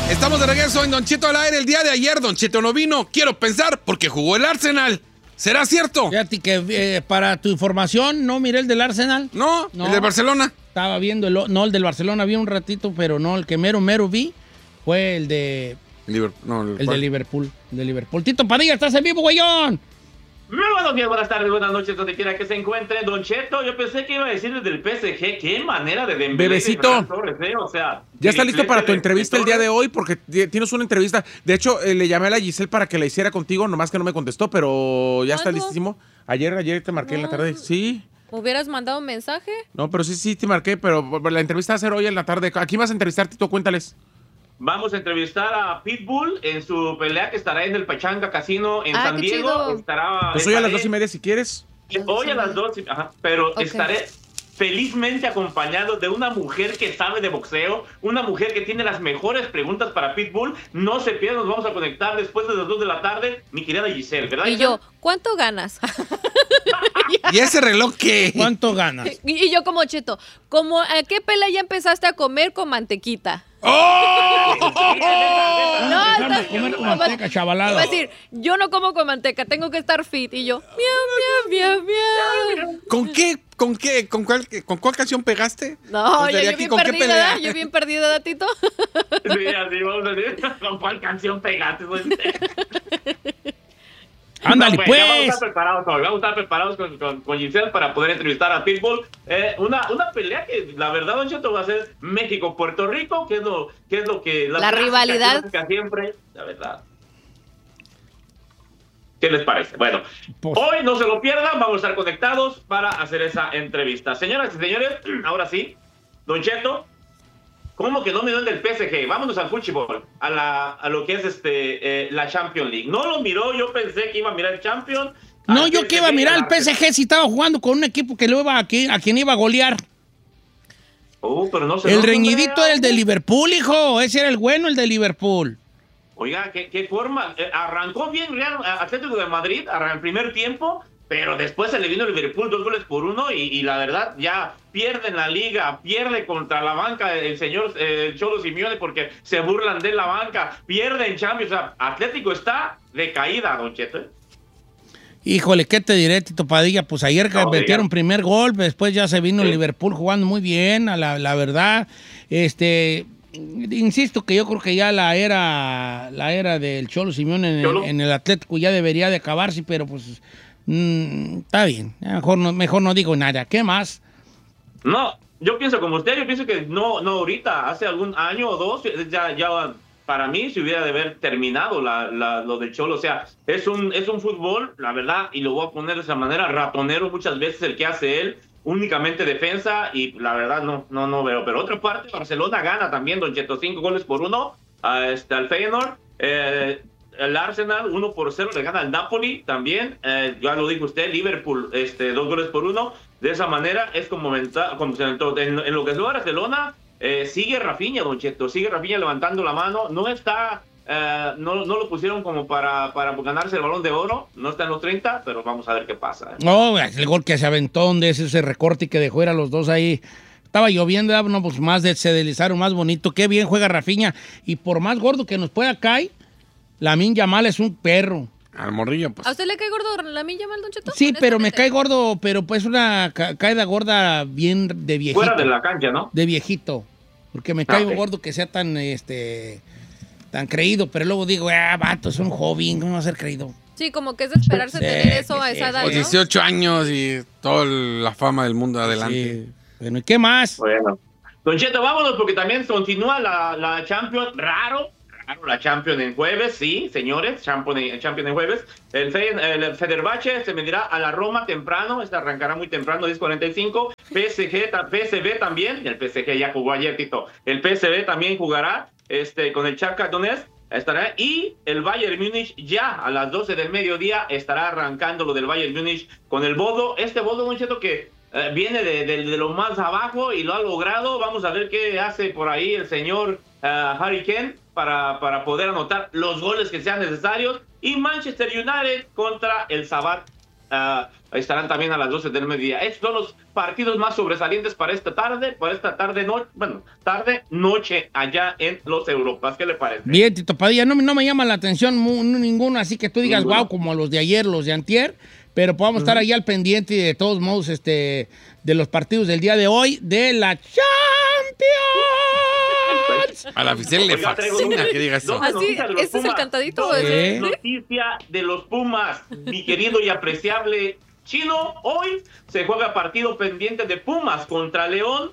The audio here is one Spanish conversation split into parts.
Estamos de regreso en Don Cheto al aire. El día de ayer Don Cheto no vino, quiero pensar, porque jugó el Arsenal. ¿Será cierto? Fíjate que para tu información, no miré el del Arsenal. No, el del Barcelona. Estaba viendo el del Barcelona, vi un ratito, pero no, el que mero vi fue el de... el de Liverpool. El de Liverpool. Tito Padilla, ¿estás en vivo, güeyón? Muy buenos días, buenas tardes, buenas noches, donde quiera que se encuentre. Don Cheto, yo pensé que iba a decir desde el PSG. Qué manera de Dembélé. Bebecito, Torres, o sea, ya está listo para tu entrevista el día de hoy, porque tienes una entrevista. De hecho, le llamé a la Giselle para que la hiciera contigo, nomás que no me contestó, pero ya está listísimo. Ayer te marqué en la tarde. Sí. ¿Hubieras mandado un mensaje? No, pero sí te marqué, pero la entrevista va a ser hoy en la tarde. ¿A quién vas a entrevistar, Tito? Cuéntales. Vamos a entrevistar a Pitbull en su pelea que estará en el Pachanga Casino en San Diego. Pues hoy a las 2:30 si quieres. Hoy a las 2, pero estaré felizmente acompañado de una mujer que sabe de boxeo, una mujer que tiene las mejores preguntas para Pitbull. No se pierdan, nos vamos a conectar después de las 2 de la tarde, mi querida Giselle, ¿verdad? Y yo, ¿cuánto ganas? ¿Y ese reloj qué? ¿Cuánto ganas? Y yo como Cheto, ¿a qué pelea ya empezaste a comer con mantequita? ¡Oh! No, comer con manteca, chavalado. Va a decir, yo no como con manteca, tengo que estar fit. Y yo, miau. ¿Con cuál canción pegaste? No, yo bien perdida, yo bien perdida, Tito. Sí, así vamos a decir, ¿con cuál canción pegaste? Ándale, no, pues. Ya vamos a estar preparados con Giselle para poder entrevistar a Pitbull. Una pelea que, la verdad, Don Cheto, va a ser México-Puerto Rico, que es lo que... La rivalidad. Siempre, la verdad. ¿Qué les parece? Bueno, hoy no se lo pierdan, vamos a estar conectados para hacer esa entrevista. Señoras y señores, ahora sí, Don Cheto, ¿cómo que no miró el del PSG? Vámonos al fútbol, a lo que es la Champions League. No lo miró, yo pensé que iba a mirar el Champions. No, yo que iba a mirar el PSG si estaba jugando con un equipo que lo iba a quien iba a golear. Pero no se el reñidito era el de Liverpool, hijo. Ese era el bueno, el de Liverpool. Oiga, ¿qué forma? Arrancó bien Real Atlético de Madrid en el primer tiempo, pero después se le vino el Liverpool 2-1 y la verdad ya pierde en la liga, pierde contra la banca el señor Cholo Simeone porque se burlan de la banca, pierde en Champions. O sea, Atlético está de caída, Don Cheto. Híjole, ¿qué te diré, Tito Padilla? Pues ayer metieron primer gol, después ya se vino el Liverpool jugando muy bien, la verdad. Insisto que yo creo que ya la era del Cholo Simeone en el Atlético ya debería de acabarse, pero pues está bien. Mejor no digo nada. ¿Qué más? No, yo pienso como usted, yo pienso que no ahorita, hace algún año o dos, ya para mí se hubiera de haber terminado lo del Cholo. O sea, es un fútbol, la verdad, y lo voy a poner de esa manera, ratonero muchas veces el que hace él, únicamente defensa, y la verdad no veo. Pero otra parte, Barcelona gana también, Don Cheto, 5-1 al Feyenoord. El Arsenal 1-0 le gana al Napoli también. Ya lo dijo usted, Liverpool 2-1. De esa manera es como se aventó. En lo que es el Barcelona, sigue Rafinha, Don Cheto, sigue Rafinha levantando la mano. No está... no lo pusieron como para ganarse el Balón de Oro, no está en los 30, pero vamos a ver qué pasa. No, el gol que se aventó, donde es ese recorte que dejó era los dos ahí. Estaba lloviendo, no, pues se deslizaron, más bonito. Qué bien juega Rafinha. Y por más gordo que nos pueda caer, Lamine Yamal es un perro. Al morrillo, pues. ¿A usted le cae gordo Lamine Yamal, Don Cheto? Sí, pero me cae gordo, pero pues una caída gorda bien de viejito. Fuera de la cancha, ¿no? De viejito. Porque me cae gordo que sea tan creído, pero luego digo, vato, es un joven, ¿cómo va a ser creído? Sí, como que es de esperarse tener eso a esa edad, ¿no? 18 años y toda la fama del mundo adelante. Sí. Bueno, ¿y qué más? Bueno, Don Cheto, vámonos porque también continúa la Champions, raro la Champions en jueves, sí, señores, Champions en jueves. El Fenerbahce se medirá a la Roma temprano, arrancará muy temprano, 10:45. PSV también, el PSG ya jugó ayer, Tito. El PSV también jugará con el Shakhtar Donetsk, estará, y el Bayern Múnich ya a las 12 del mediodía estará arrancando lo del Bayern Múnich con el Bodo. Bodo, Don Cheto, que viene de lo más abajo y lo ha logrado. Vamos a ver qué hace por ahí el señor Harry Kane para poder anotar los goles que sean necesarios. Y Manchester United contra el Sabah estarán también a las 12 del mediodía. Estos son los partidos más sobresalientes para esta tarde, noche allá en los Europas. ¿Qué le parece? Bien, Tito Padilla, no me llama la atención ninguno, así que tú digas, wow, como los de ayer, los de antier, pero podamos estar ahí al pendiente y de todos modos de los partidos del día de hoy de la Champions. A la oficial le fascina que diga eso. Así, este es el cantadito. Noticia de los Pumas, mi querido y apreciable Chino. Hoy se juega partido pendiente de Pumas contra León.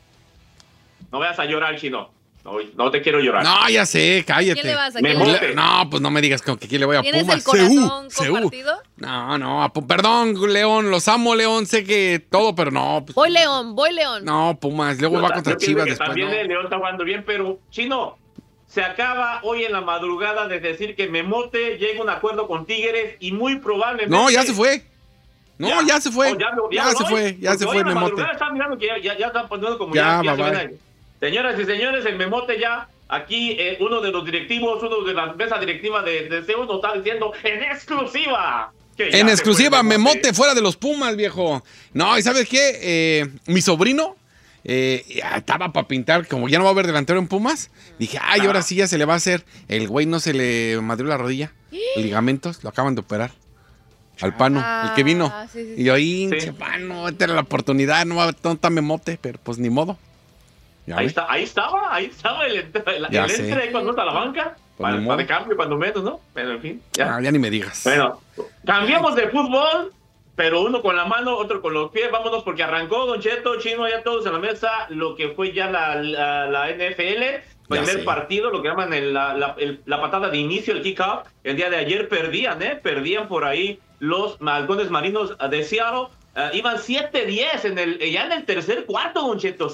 No vayas a llorar, Chino. No te quiero llorar. No, ya sé, cállate. ¿Quién le vas a No, pues no me digas que quién le voy a Pumas. ¿Tienes el corazón compartido? No, perdón, León, los amo, León, sé que todo, pero no. Pues, voy León. No, Pumas, luego va contra Chivas después. También No. el León está jugando bien, pero Chino, se acaba hoy en la madrugada de decir que Memote llega a un acuerdo con Tigres y muy probablemente... No, ya se fue. No, ya se fue. Ya se fue Memote. Están mirando que ya están poniendo como ya se ven ahí. Señoras y señores, el Memote ya, aquí uno de los directivos, uno de la mesa directiva de Zeus nos está diciendo en exclusiva. En exclusiva, Memote fuera de los Pumas, viejo. No, ¿y sabes qué? Mi sobrino estaba para pintar, como ya no va a haber delantero en Pumas, dije, ahora sí ya se le va a hacer. El güey no se le madrió la rodilla, ligamentos, lo acaban de operar. Al Pano, el que vino. Sí. Y yo, hinche, Pano, esta era la oportunidad, no está Memote, pero pues ni modo. Ahí estaba el entre cuando está la banca, para de cambio, cuando menos, ¿no? Pero en fin, ya ni me digas. Bueno, cambiamos de fútbol, pero uno con la mano, otro con los pies. Vámonos porque arrancó Don Cheto, Chino, ya todos en la mesa, lo que fue ya la NFL. Primer partido, lo que llaman la patada de inicio, el kick-off. El día de ayer perdían por ahí los Halcones Marinos de Seattle. Iban 7-10 ya en el tercer cuarto, Don Cheto.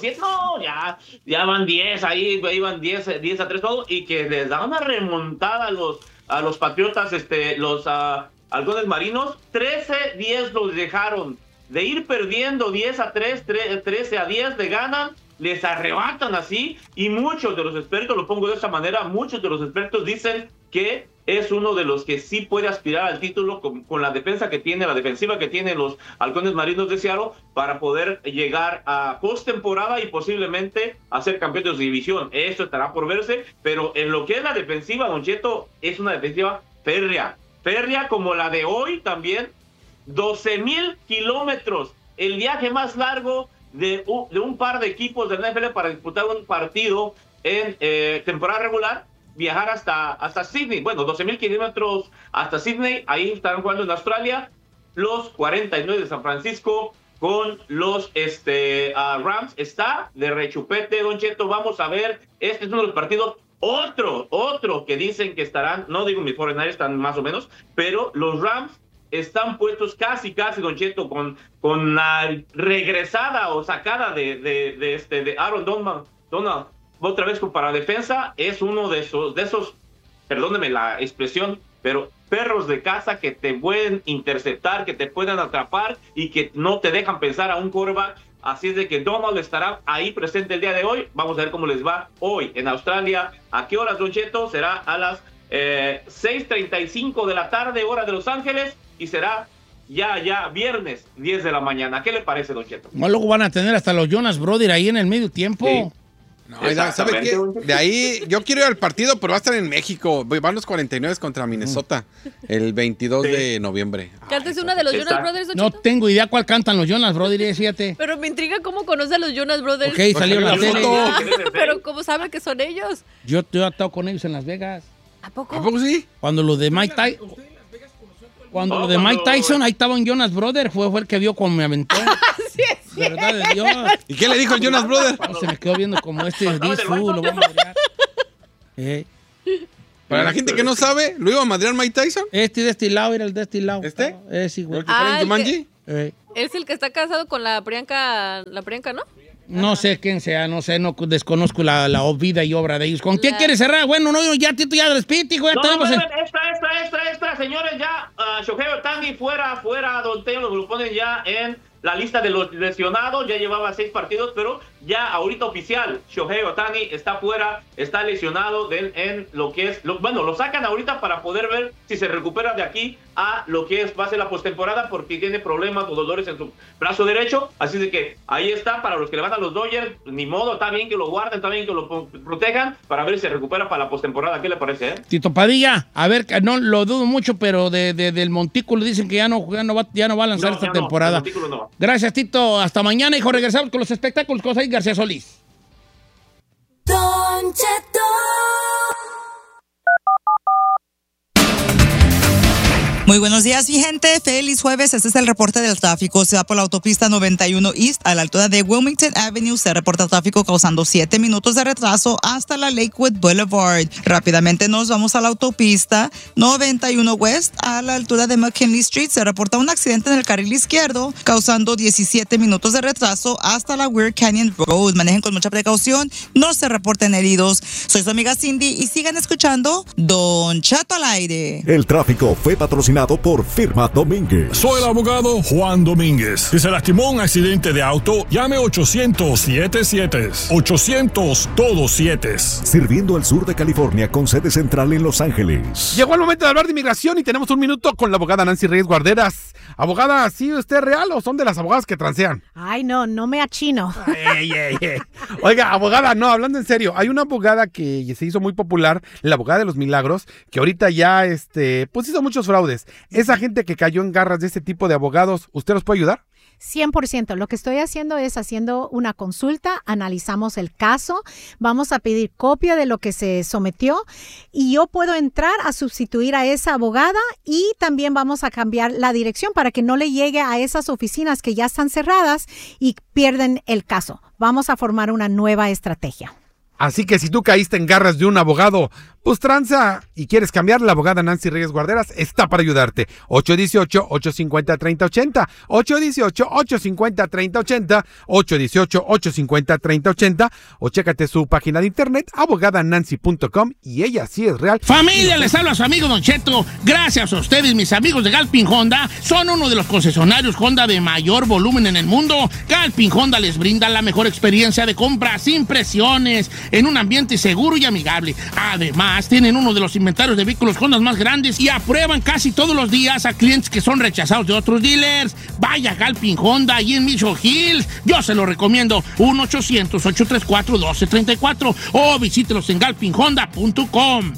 Ya van 10 ahí, iban 10-3 todo, y que les da una remontada a los Patriotas, los Halcones Marinos. 13-10 los dejaron de ir perdiendo 10-3, 13-10 le ganan, les arrebatan así, y muchos de los expertos, lo pongo de esta manera, muchos de los expertos dicen que es uno de los que sí puede aspirar al título con la defensa que tiene, la defensiva que tienen los Halcones Marinos de Seattle, para poder llegar a postemporada y posiblemente a ser campeones de división. Eso estará por verse, pero en lo que es la defensiva, Don Cheto, es una defensiva férrea como la de hoy también. 12,000 kilómetros, el viaje más largo de un par de equipos de la NFL para disputar un partido en temporada regular. Viajar hasta Sydney, 12,000 kilómetros hasta Sydney. Ahí estarán jugando en Australia los 49 de San Francisco con los Rams. Está de rechupete, Don Cheto. Vamos a ver, este es uno de los partidos. Otro que dicen que estarán, no digo mis 49ers están más o menos, pero los Rams están puestos casi, Don Cheto, con la regresada o sacada de Aaron Donald otra vez para defensa. Es uno de esos, perdóneme la expresión, pero perros de casa que te pueden interceptar, que te pueden atrapar y que no te dejan pensar a un quarterback. Así es de que Donald estará ahí presente el día de hoy. Vamos a ver cómo les va hoy en Australia. ¿A qué horas, Don Cheto? Será a las 6:35 de la tarde, hora de Los Ángeles, y será ya viernes 10 de la mañana. ¿Qué le parece, Don Cheto? No, luego van a tener hasta los Jonas Brother ahí en el medio tiempo. Sí. No, ¿sabe qué? De ahí, yo quiero ir al partido, pero va a estar en México. Van los 49 contra Minnesota el 22 de noviembre. ¿Cantas una de los Jonas Brothers, Don No Cheto? tengo idea cuál cantan los Jonas Brothers, fíjate. Pero me intriga cómo conoce a los Jonas Brothers. Ok, salió la tele. Pero ¿cómo sabe que son ellos? Yo he estado con ellos en Las Vegas. ¿A poco? ¿A poco sí? Cuando lo de Mike Tyson... Cuando lo de Mike Tyson, ahí estaban Jonas Brothers, fue el que vio como me aventó. Sí, es cierto. ¿Verdad de Dios? ¿Y qué le dijo el Jonas Brother? No, se me quedó viendo como lo vamos a madrear. Para la gente que no sabe, ¿lo iba a madrear Mike Tyson? De este lado era el de este lado. ¿Este? Sí, güey. ¿El que sale en Jumanji? Es el que está casado con la Priyanka, ¿no? No sé quién sea, no desconozco la vida y obra de ellos. ¿Con quién quieres cerrar? Bueno, no, ya Tito, ya despídete, güey. No, extra, señores, ya Shohei Ohtani fuera, Don Teo, lo ponen ya en la lista de los lesionados, ya llevaba 6 partidos, pero ya ahorita oficial, Shohei Ohtani está fuera, está lesionado en lo que es, lo sacan ahorita para poder ver si se recupera de aquí a lo que va a ser la postemporada, porque tiene problemas o dolores en su brazo derecho, así de que ahí está, para los que le van a los Dodgers, ni modo, está bien que lo guarden, está bien que lo protejan, para ver si se recupera para la postemporada. ¿Qué le parece, Tito Padilla, a ver, no lo dudo mucho, pero del Montículo dicen que ya no va a lanzar esta temporada. No. Gracias, Tito, hasta mañana, hijo, regresamos con los espectáculos con Said García Solís. Don Cheto. Muy buenos días, mi gente. Feliz jueves. Este es el reporte del tráfico. Se va por la autopista 91 East a la altura de Wilmington Avenue. Se reporta tráfico causando 7 minutos de retraso hasta la Lakewood Boulevard. Rápidamente nos vamos a la autopista 91 West a la altura de McKinley Street. Se reporta un accidente en el carril izquierdo causando 17 minutos de retraso hasta la Weir Canyon Road. Manejen con mucha precaución. No se reporten heridos. Soy su amiga Cindy y sigan escuchando Don Cheto al aire. El tráfico fue patrocinado por Firma Domínguez. Soy el abogado Juan Domínguez. Si se lastimó en un accidente de auto, llame 800-77. 800 todos 7. Sirviendo al sur de California con sede central en Los Ángeles. Llegó el momento de hablar de inmigración y tenemos un minuto con la abogada Nancy Reyes Guarderas. Abogada, ¿sí usted es real o son de las abogadas que transean? Ay, no me achino. Oiga, abogada, no, hablando en serio, hay una abogada que se hizo muy popular, la abogada de los milagros, que ahorita ya, pues hizo muchos fraudes. Esa gente que cayó en garras de este tipo de abogados, ¿usted los puede ayudar? 100%. Lo que estoy haciendo es haciendo una consulta, analizamos el caso, vamos a pedir copia de lo que se sometió y yo puedo entrar a sustituir a esa abogada y también vamos a cambiar la dirección para que no le llegue a esas oficinas que ya están cerradas y pierden el caso. Vamos a formar una nueva estrategia. Así que si tú caíste en garras de un abogado, pues tranza y quieres cambiar, la abogada Nancy Reyes Guarderas está para ayudarte. 818-850-3080, 818-850-3080, 818-850-3080 o chécate su página de internet abogadanancy.com y ella sí es real. Familia, les habla su amigo Don Cheto. Gracias a ustedes, mis amigos de Galpin Honda, son uno de los concesionarios Honda de mayor volumen en el mundo. Galpin Honda les brinda la mejor experiencia de compra sin presiones, en un ambiente seguro y amigable. Además, tienen uno de los inventarios de vehículos Honda más grandes y aprueban casi todos los días a clientes que son rechazados de otros dealers. Vaya a Galpin Honda allí en Mission Hills. Yo se lo recomiendo. 1-800-834-1234 o visítelos en galpinhonda.com.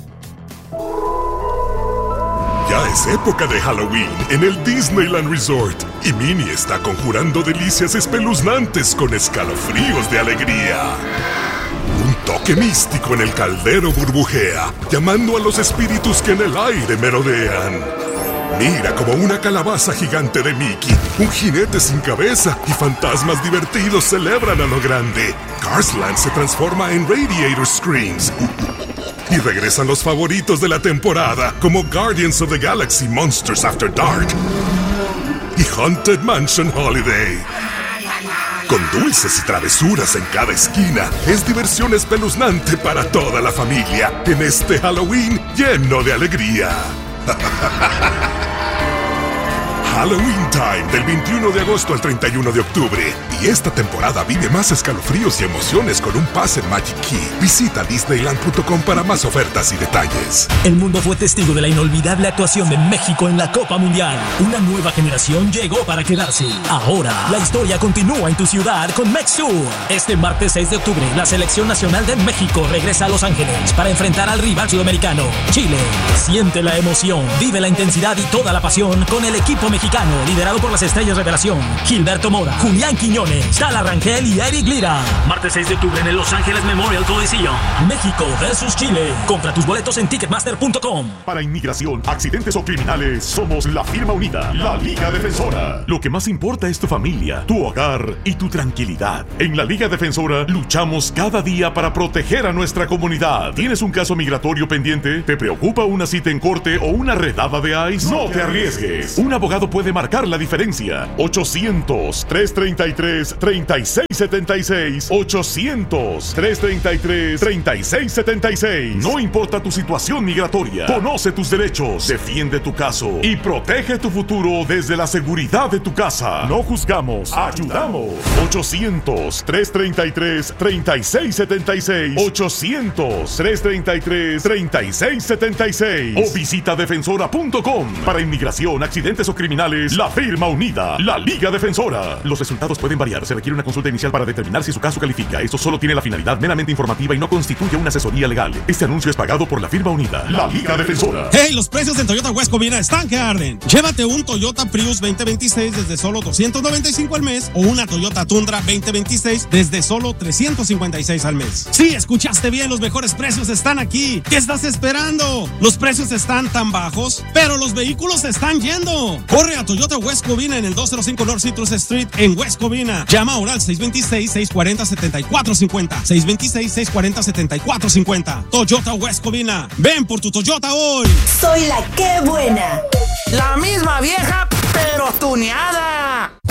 Ya es época de Halloween en el Disneyland Resort y Minnie está conjurando delicias espeluznantes con escalofríos de alegría. Un toque místico en el caldero burbujea, llamando a los espíritus que en el aire merodean. Mira como una calabaza gigante de Mickey, un jinete sin cabeza y fantasmas divertidos celebran a lo grande. Cars Land se transforma en Radiator Screams. Y regresan los favoritos de la temporada, como Guardians of the Galaxy Monsters After Dark y Haunted Mansion Holiday. Con dulces y travesuras en cada esquina, es diversión espeluznante para toda la familia en este Halloween lleno de alegría. Halloween Time, del 21 de agosto al 31 de octubre. Y esta temporada vive más escalofríos y emociones con un pase en Magic Key. Visita Disneyland.com para más ofertas y detalles. El mundo fue testigo de la inolvidable actuación de México en la Copa Mundial. Una nueva generación llegó para quedarse. Ahora, la historia continúa en tu ciudad con MexTour. Este martes 6 de octubre, la Selección Nacional de México regresa a Los Ángeles para enfrentar al rival sudamericano, Chile. Siente la emoción, vive la intensidad y toda la pasión con el equipo mexicano, liderado por las estrellas revelación Gilberto Mora, Julián Quiñones, Tala Rangel y Eric Lira. Martes 6 de octubre en el Los Ángeles Memorial Coliseum. México versus Chile. Compra tus boletos en Ticketmaster.com. Para inmigración, accidentes o criminales, somos la firma unida, la Liga Defensora. Lo que más importa es tu familia, tu hogar y tu tranquilidad. En la Liga Defensora luchamos cada día para proteger a nuestra comunidad. ¿Tienes un caso migratorio pendiente? ¿Te preocupa una cita en corte o una redada de ICE? No te arriesgues. Un abogado puede puede marcar la diferencia. 800-333-3676. 800-333-3676. No importa tu situación migratoria. Conoce tus derechos, defiende tu caso y protege tu futuro desde la seguridad de tu casa. No juzgamos, ayudamos. 800-333-3676. 800-333-3676. O visita defensora.com. Para inmigración, accidentes o criminales, la firma unida, la Liga Defensora. Los resultados pueden variar. Se requiere una consulta inicial para determinar si su caso califica. Esto solo tiene la finalidad meramente informativa y no constituye una asesoría legal. Este anuncio es pagado por la firma unida, la Liga Defensora. ¡Hey! Los precios en Toyota West Covina están que arden. Llévate un Toyota Prius 2026 desde solo $295 al mes o una Toyota Tundra 2026 desde solo $356 al mes. Sí, escuchaste bien, los mejores precios están aquí. ¿Qué estás esperando? Los precios están tan bajos, pero los vehículos se están yendo. Corre a Toyota West Covina en el 205 North Citrus Street en West Covina. Llama ahora al 626-640-7450. 626-640-7450. Toyota West Covina. Ven por tu Toyota hoy. Soy la que buena. La misma vieja, pero tuneada.